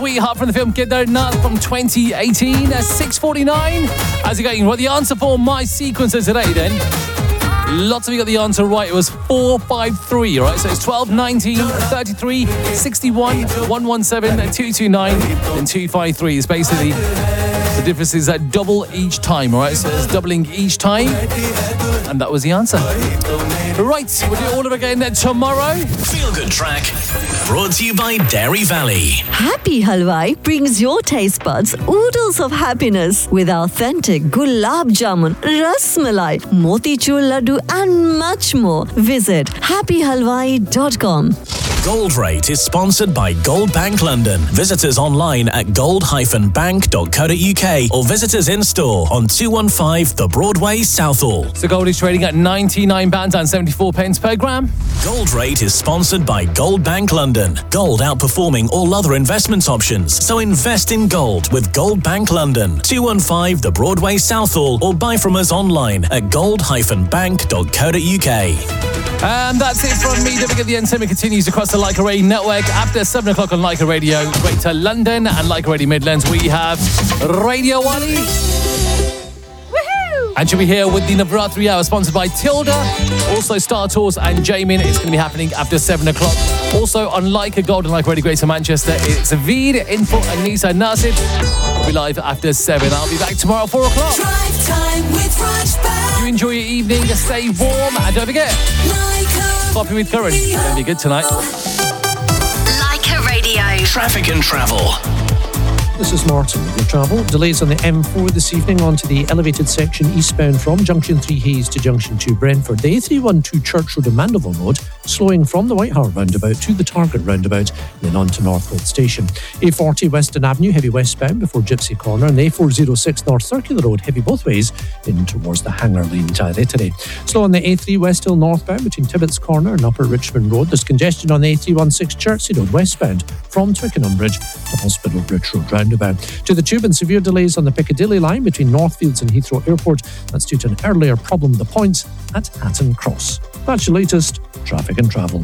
Sweetheart from the film Kedarnath from 2018 at 6:49. How's it going? Well, the answer for my sequencer today then. Lots of you got the answer right. It was 453, right? So it's 12, 19, 33, 61, 117, 229, and 253. It's basically the difference is that double each time, all right? So it's doubling each time. And that was the answer. Right, we'll do it all over again tomorrow. Feel Good Track, brought to you by Dairy Valley. Happy Halwai brings your taste buds oodles of happiness with authentic gulab jamun, ras malai, motichur laddu and much more. Visit happyhalwai.com. Gold Rate is sponsored by Gold Bank London. Visit us online at gold-bank.co.uk or visit us in store on 215 The Broadway, Southall. So gold is trading at £99.74 per gram. Gold Rate is sponsored by Gold Bank London. Gold outperforming all other investment options. So invest in gold with Gold Bank London. 215 The Broadway, Southall or buy from us online at gold-bank.co.uk. And that's it from me. Don't forget the entertainment continues across the Leica Radio network. After 7 o'clock on Leica Radio, Greater London and Leica Radio Midlands, we have Radio Wali. Woohoo! And she'll be here with the Navratri Hour, sponsored by Tilda. Also Star Tours and Jamin. It's going to be happening after 7 o'clock. Also on Leica Gold and Leica Radio Greater Manchester, it's Veed, Info and Nisa Nasib. We'll be live after 7. I'll be back tomorrow at 4 o'clock. Drive time with Rajbad. You enjoy your evening, stay warm, and don't forget, Coffee with Curran. It's going to be good tonight. Leica Radio. Traffic and travel. This is Martin with your travel. Delays on the M4 this evening onto the elevated section eastbound from Junction 3 Hayes to Junction 2 Brentford. The A312 Church Road and Mandeville Road slowing from the White Hart roundabout to the Target roundabout, then on to Northwood Station. A40 Western Avenue heavy westbound before Gypsy Corner, and the A406 North Circular Road heavy both ways in towards the Hangar Lane territory. Slow on the A3 West Hill northbound between Tibbetts Corner and Upper Richmond Road. There's congestion on the A316 Chertsey Road westbound from Twickenham Bridge to Hospital Bridge Road roundabout. To the Tube and severe delays on the Piccadilly line between Northfields and Heathrow Airport. That's due to an earlier problem, the points at Hatton Cross. That's your latest traffic and travel.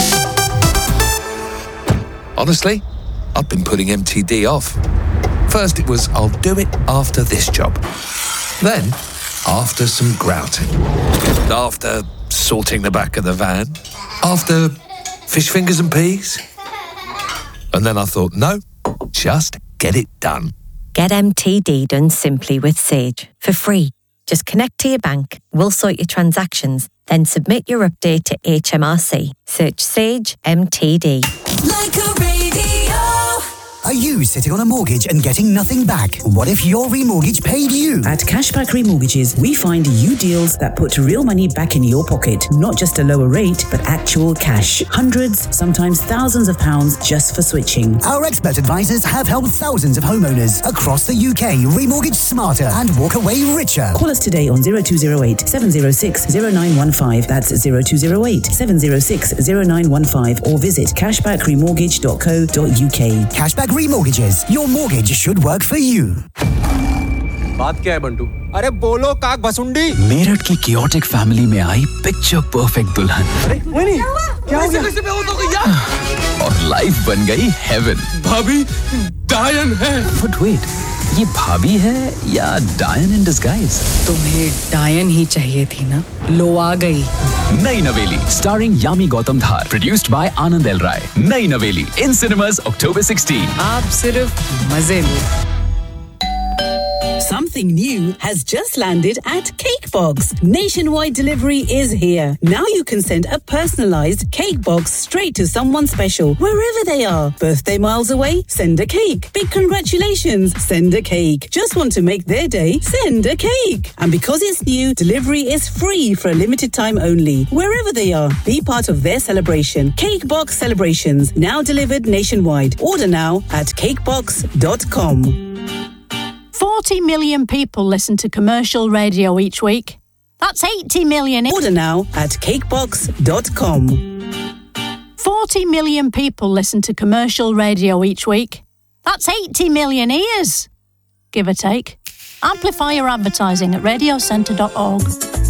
Honestly, I've been putting MTD off. First it was, I'll do it after this job. Then, after some grouting. After sorting the back of the van. After fish fingers and peas. And then I thought, no, just get it done. Get MTD done simply with Sage for free. Just connect to your bank, we'll sort your transactions, then submit your update to HMRC. Search Sage MTD. Leica Radio. Are you sitting on a mortgage and getting nothing back? What if your remortgage paid you? At Cashback Remortgages, we find you deals that put real money back in your pocket. Not just a lower rate, but actual cash. Hundreds, sometimes thousands of pounds just for switching. Our expert advisors have helped thousands of homeowners across the UK remortgage smarter and walk away richer. Call us today on 0208 706 0915. That's 0208 706 0915 or visit cashbackremortgage.co.uk. Cashback Remortgages. Your mortgage should work for you. बात क्या है बंटू? अरे बोलो काक भसुंडी। मेरठ की chaotic family में आई picture perfect दुल्हन। अरे नहीं क्या हो गया? और life बन गई heaven। भाभी डायन है। But wait, ये भाभी है या डायन in disguise? तुम्हें डायन ही चाहिए थी ना? लो आ गई। नई नवेली starring Yami Gautam Dhar, produced by Anand L Rai. नई नवेली in cinemas October 16. आप सिर्फ मजे लो। Something new has just landed at Cakebox. Nationwide delivery is here. Now you can send a personalised cake box straight to someone special, wherever they are. Birthday miles away? Send a cake. Big congratulations? Send a cake. Just want to make their day? Send a cake. And because it's new, delivery is free for a limited time only. Wherever they are, be part of their celebration. Cakebox Celebrations, now delivered nationwide. Order now at cakebox.com. 40 million people listen to commercial radio each week. That's 80 million. Order now at cakebox.com. 40 million people listen to commercial radio each week. That's 80 million ears, give or take. Amplify your advertising at radiocentre.org.